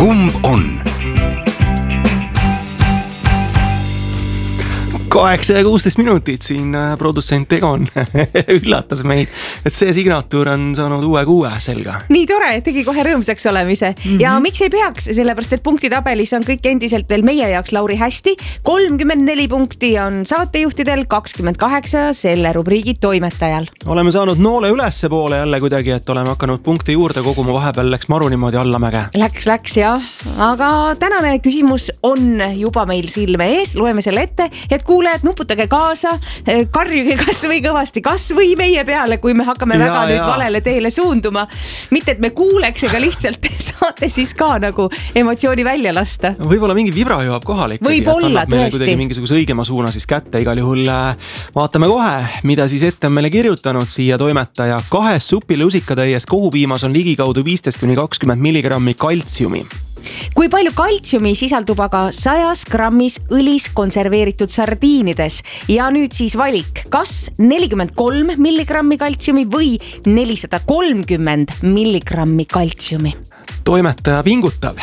kumb on? 8:16 minutit siin produtsent Egon üllatas meid, et see signatuur on saanud uue 6 selga. Nii tore, tegi kohe rõõmsaks olemise. Ja miks ei peaks, sellepärast et punktitabelis on kõik endiselt veel meie jaoks Lauri hästi. 34 punkti on saatejuhtidel, 28 selle rubriigi toimetajal. Oleme saanud noole ülesse poole jälle kuidagi, et oleme hakanud punkti juurde koguma, vahepeal läks maru niimoodi allamäge. Läks jah, aga tänane küsimus on juba meil silme ees, loeme selle ette, et kuulejad, nuputage kaasa, karjuge kas või kõvasti, kas või meie peale, kui me hakkame väga nüüd valele teele suunduma. Mitte, et me kuuleks, ega lihtsalt saate siis ka nagu emotsiooni välja lasta. Võib-olla mingi vibra jõuab kohale ikkagi. Võib-olla, tõesti. Mingisuguse õigema suuna siis kätte, igal juhul vaatame kohe, mida siis ette on meile kirjutanud siia toimetaja. 2 supilusikatäies kohupiimas on ligikaudu 15-20 milligrammi kaltsiumi. Kui palju kaltsiumi sisaldub aga 100 grammis õlis konserveeritud sardiinides? Ja nüüd siis valik, kas 43 milligrammi kaltsiumi või 430 milligrammi kaltsiumi? Toimetaja pingutab.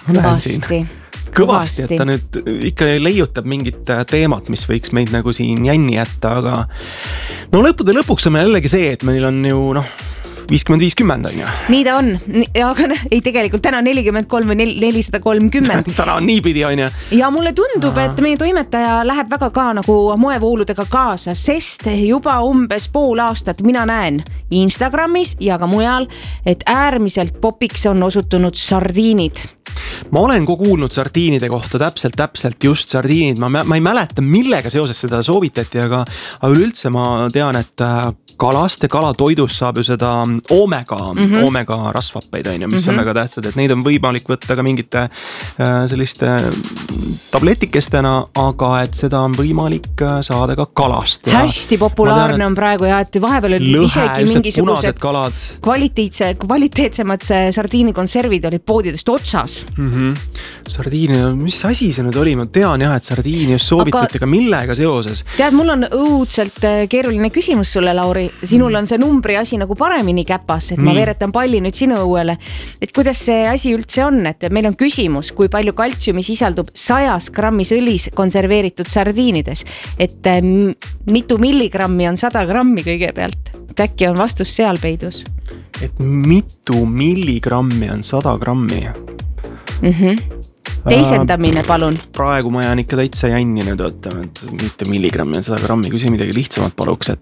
Kõvasti, et ta nüüd ikka leiutab mingit teemat, mis võiks meid nagu siin jänni jätta, aga no lõppude lõpuks on meil jällegi see, et meil on ju 50-50 on ju. Nii ta on, aga ei tegelikult täna 43 või 430. Täna on niipidi on ju. Ja mulle tundub, et meie toimetaja läheb väga ka nagu moevooludega kaasa, sest juba umbes pool aastat mina näen Instagramis ja ka mujal, et äärmiselt popiks on osutunud sardiinid. Ma olen kuulnud sardiinide kohta täpselt just sardiinid. Ma ei mäleta, millega seoses seda soovitati, aga üleüldse ma tean, et kalast ja kalatoidus saab ju seda omega rasvappeid, mis on väga tähtsad, et neid on võimalik võtta ka mingite selliste tabletikestena, aga et seda on võimalik saada ka kalast. Hästi populaarne on praegu ja et vahepeal oli isegi mingisugused kvaliteetsemad sardiinikonservid olid poodidest otsas. Sardiini, mis asi see nüüd oli? Ma tean jah, et sardiini just soovitati, aga millega seoses? Tead, mul on õudselt keeruline küsimus sulle, Lauri. Sinul on see numbri asi nagu paremini käpas, et ma veeretan palli nüüd sinu õuele. Et kuidas see asi üldse on? Et meil on küsimus, kui palju kaltsiumi sisaldub 100 grammis õlis konserveeritud sardiinides. Et mitu milligrammi on 100 grammi kõigepealt? Äkki on vastus seal peidus? Et mitu milligrammi on 100 grammi? Teisendamine, palun. Praegu ma jään ikka täitsa jänni nüüd võtame, et mitte milligrammi on 100 grammi, kui see midagi lihtsamat paluks,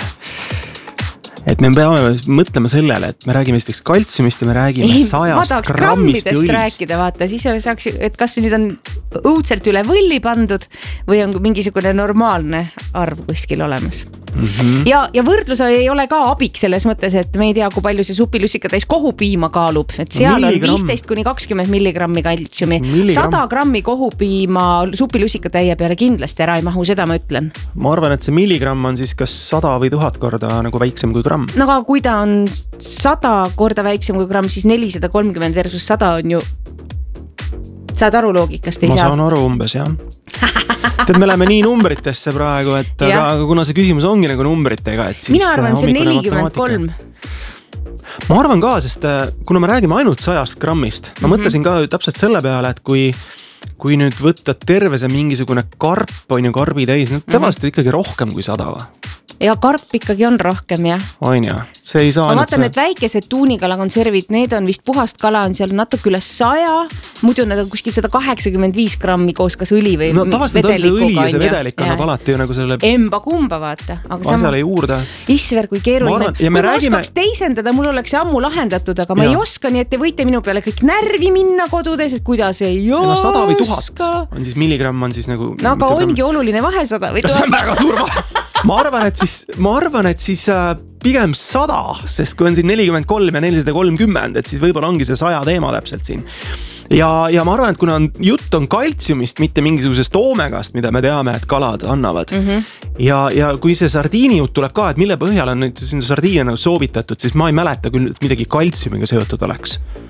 et me peame mõtlema sellele, et me räägime esiteks kaltsiumist ja me räägime 100 grammist õlist. Rääkida, vaata, siis saaks, et kas nüüd on õudselt üle võlli pandud või on mingisugune normaalne arv kuskil olemas. Ja võrdlus ei ole ka abik selles mõttes, et me ei tea, kui palju see supilusika täis kohupiima kaalub, et seal on 15-20 milligrammi kaltsiumi. 100 grammi kohupiima supilusika täie peale kindlasti ära ei mahu, seda ma ütlen. Ma arvan, et see milligramm on siis kas 100 või 1000 korda nagu väiksem kui gramm. No aga kui ta on 100 korda väiksem kui gramm, siis 430 versus 100 on ju... Saad aru loogikast? Ma saan aru umbes, jah. Et me läheme nii numbritesse praegu, et aga kuna see küsimus ongi nagu numbritega, et siis... Mina arvan, see 43. Ma arvan ka, sest kuna me räägime ainult 100 grammist, ma mõtlesin ka täpselt selle peale, et kui nüüd võtta terve see mingisugune karp on ju karbi täis, tavaliselt ikkagi rohkem kui 100 või? Ja karp ikkagi on rohkem, jah. On ja, see ei saa... Ma vaatan, et väikesed tuunikala konservid, need on vist puhast kala, on seal natuke üle 100, muidu need on kuskil 185 grammi koos kas õli või vedelikuga. Tavaliselt on see õli ja see vedelik annab alati ju nagu selle... Emba kumba, vaata. Asjale juurde. Isver, kui keeruline. Kui ma oskaks teisendada, mul oleks ammu lahendatud, aga ma ei oska, nii et te võite minu peale kõik närvi minna kodudes, et kuidas ei oska. 100 või 1000 on siis milligramm on siis nagu... No aga ongi oluline vahe 100 või 1000. See on väga suur vahe. Ma arvan, et siis pigem 100, sest kui on siin 43 ja 430, et siis võib-olla ongi see 100 teema täpselt siin. Ja ma arvan, et kuna jutt on kaltsiumist, mitte mingisugusest omegast, mida me teame, et kalad annavad. Ja kui see sardiini jutt tuleb ka, et mille põhjal on nüüd siin sardiine soovitatud, siis ma ei mäleta küll midagi kaltsiumiga seotud oleks.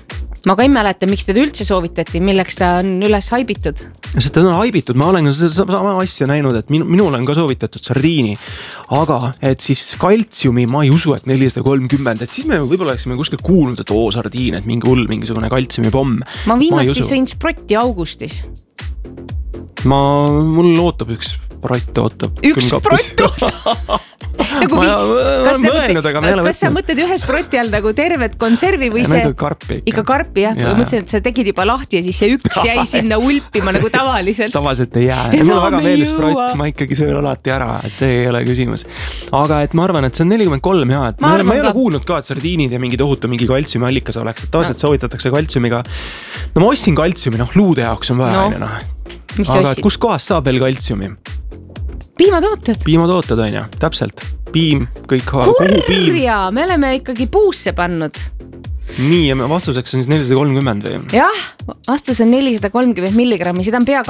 ma ka ei mäleta, miks teda üldse soovitati, milleks ta on üles haibitud. Sest ta on haibitud, ma olen sama asja näinud, et minul on ka soovitatud sardiini. Aga et siis kaltsiumi ma ei usu, et 430, et siis me võib-olla oleksime kuskil kuulnud, et sardiin, et mingisugune kaltsiumi pomm. Ma viimati sõin sprotti augustis. Mul ootab üks sprott ootab. Üks sprott ootab? Kas sa mõtled ühe sprotti all nagu tervet konservi või see? Ikka karpi, jah. Mõtlesin, et sa tegid juba lahti ja siis see üks jäi sinna ulpima nagu tavaliselt. Tavaliselt ei jää. Mulle väga meeldib sprott, ma ikkagi söön alati ära, et see ei ole küsimus. Aga et ma arvan, et see on 43 ja et ma ei ole kuulnud ka, et sardiinid ja mingi tohutu mingi kaltsiumi allikas oleks, et tavaliselt soovitatakse kaltsiumiga. No ma ostsin kaltsiumi, luude jaoks on vaja. Aga kus kohas saab veel kaltsiumi? Piimatooted on ju, täpselt. Piim, kõik kogu piim. Kurja, me oleme ikkagi puusse pannud. Nii, ja vastuseks on siis 430 või? Jah, vastus on 430 milligrammi, seda on pea